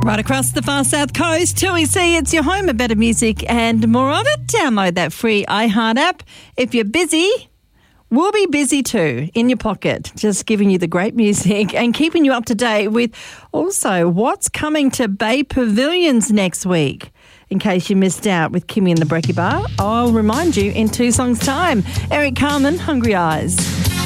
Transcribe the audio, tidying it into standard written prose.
Right across the far south coast, 2EC, it's your home of better music and more of it. Download that free iHeart app. If you're busy, we'll be busy too, in your pocket, just giving you the great music and keeping you up to date with also what's coming to Bay Pavilions next week. In case you missed out with Kimmy and the Brekkie Bar, I'll remind you in 2 songs' time. Eric Carmen, Hungry Eyes.